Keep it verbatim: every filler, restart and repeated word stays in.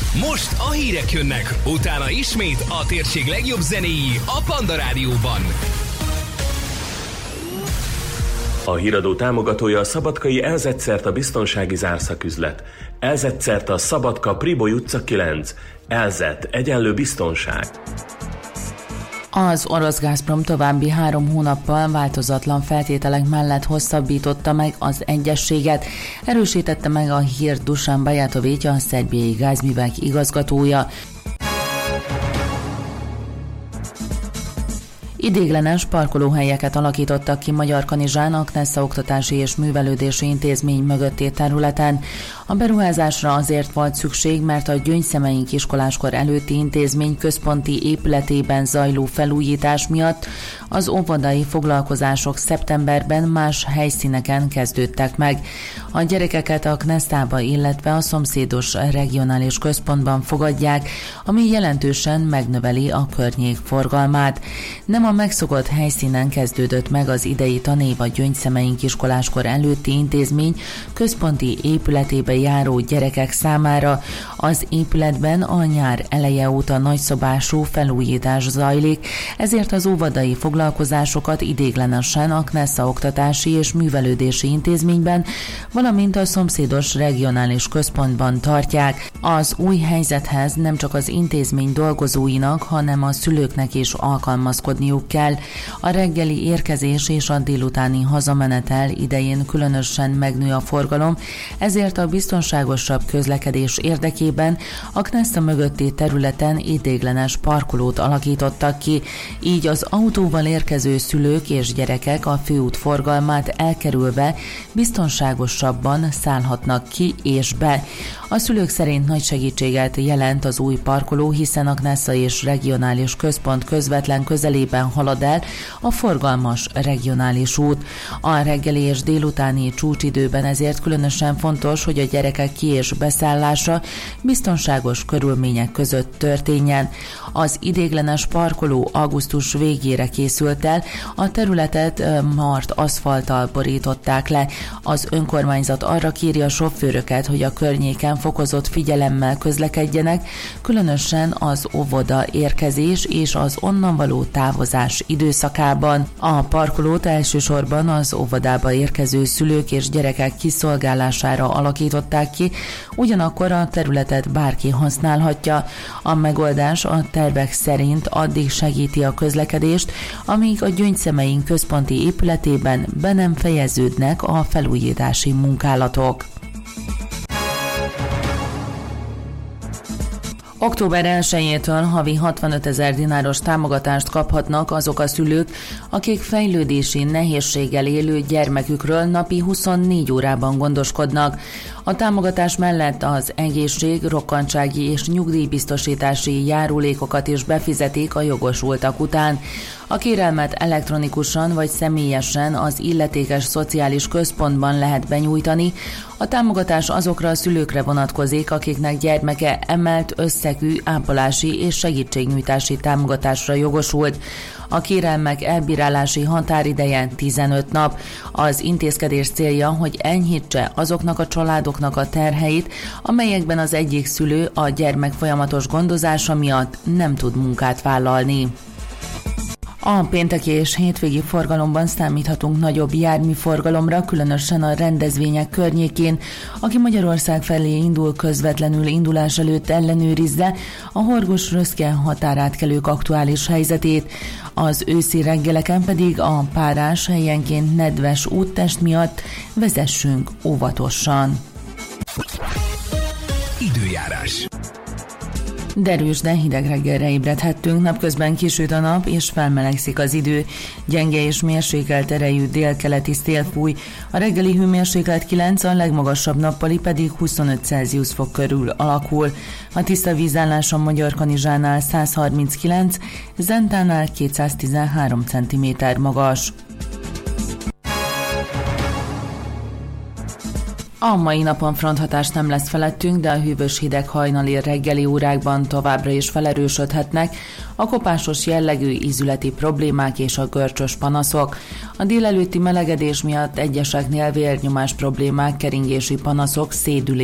Most a hírek jönnek, utána ismét a térség legjobb zenéi a Panda Rádióban. A híradó támogatója a szabadkai Elzett a biztonsági zárszaküzlet. Elzett a Szabadka Priboly utca kilenc. Elzett egyenlő biztonság. Az orosz Gazprom további három hónappal változatlan feltételek mellett hosszabbította meg az egyezséget, erősítette meg a hírt Dusan Bajatovics, a szerbiai gázművek igazgatója. Idéglenes parkolóhelyeket alakítottak ki Magyarkanizsán a Knesza Oktatási és Művelődési Intézmény mögötti területen. A beruházásra azért volt szükség, mert a Gyöngyszemeink iskoláskor előtti intézmény központi épületében zajló felújítás miatt az óvodai foglalkozások szeptemberben más helyszíneken kezdődtek meg. A gyerekeket a Knesszába, illetve a szomszédos regionális központban fogadják, ami jelentősen megnöveli a környék forgalmát. Nem a megszokott helyszínen kezdődött meg az idei tanév a Gyöngyszemeink iskoláskor előtti intézmény központi épületébe járó gyerekek számára. Az épületben a nyár eleje óta nagyszobású felújítás zajlik, ezért az óvodai foglalkozásokat idéglenesen a Knesza Oktatási és Művelődési Intézményben, valamint a szomszédos regionális központban tartják. Az új helyzethez nem csak az intézmény dolgozóinak, hanem a szülőknek is alkalmazkodniuk kell. A reggeli érkezés és a délutáni hazamenetel idején különösen megnő a forgalom, ezért a biztonságosabb közlekedés érdekében a Knesza mögötti területen idéglenes parkolót alakítottak ki, így az autóval érkező szülők és gyerekek a főút forgalmát elkerülve biztonságosabban szállhatnak ki és be. A szülők szerint nagy segítséget jelent az új parkoló, hiszen a Knesza és regionális központ közvetlen közelében halad el a forgalmas regionális út. A reggeli és délutáni csúcsidőben ezért különösen fontos, hogy a gyerekek ki- és beszállása biztonságos körülmények között történjen. Az idéglenes parkoló augusztus végére készült el, a területet mart aszfalttal borították le. Az önkormányzat arra kéri a sofőröket, hogy a környéken fokozott figyelemmel közlekedjenek, különösen az óvoda érkezés és az onnan való távozás időszakában. A parkolót elsősorban az óvodába érkező szülők és gyerekek kiszolgálására alakították ki, ugyanakkor a területet bárki használhatja. A megoldás a tervek szerint addig segíti a közlekedést, amíg a Gyöngyszemeink központi épületében be nem fejeződnek a felújítási munkálatok. október elsejétől havi hatvanötezer dináros támogatást kaphatnak azok a szülők, akik fejlődési nehézséggel élő gyermekükről napi huszonnégy órában gondoskodnak. A támogatás mellett az egészség, rokkantsági és nyugdíjbiztosítási járulékokat is befizetik a jogosultak után. A kérelmet elektronikusan vagy személyesen az illetékes szociális központban lehet benyújtani. A támogatás azokra a szülőkre vonatkozik, akiknek gyermeke emelt összegű ápolási és segítségnyújtási támogatásra jogosult. A kérelmek elbírálási határideje tizenöt nap. Az intézkedés célja, hogy enyhítse azoknak a családoknak a terheit, amelyekben az egyik szülő a gyermek folyamatos gondozása miatt nem tud munkát vállalni. A pénteki és hétvégi forgalomban számíthatunk nagyobb járműforgalomra, különösen a rendezvények környékén. Aki Magyarország felé indul, közvetlenül indulás előtt ellenőrizze a Horgosz-Röszke határátkelők aktuális helyzetét. Az őszi reggeleken pedig a párás, helyenként nedves úttest miatt vezessünk óvatosan. Időjárás. Derűs, de hideg reggelre ébredhettünk, napközben kisüt a nap és felmelegszik az idő. Gyenge és mérsékelt erejű délkeleti szél fúj, a reggeli hőmérséklet kilenc, a legmagasabb nappali pedig huszonöt Celsius fok körül alakul. A tiszta vízállás a Magyarkanizsánál száz harminckilenc, Zentánál kétszáztizenhárom centiméter magas. A mai napon fronthatás nem lesz felettünk, de a hűvös hideg hajnali reggeli órákban továbbra is felerősödhetnek a kopásos jellegű ízületi problémák és a görcsös panaszok. A délelőtti melegedés miatt egyeseknél vérnyomás problémák, keringési panaszok, szédülés